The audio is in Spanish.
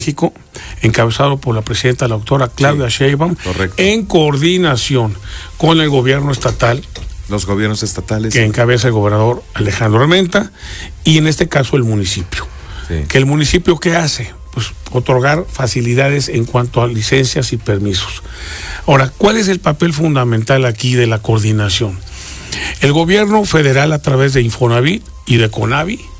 México, encabezado por la presidenta, la doctora Claudia Sheinbaum, en coordinación con el gobierno estatal, los gobiernos estatales que encabeza el gobernador Alejandro Armenta, y en este caso el municipio. Sí. Que el municipio, ¿qué hace? Pues otorgar facilidades en cuanto a licencias y permisos. Ahora, ¿cuál es el papel fundamental aquí de la coordinación? El gobierno federal, a través de Infonavit y de Conavi,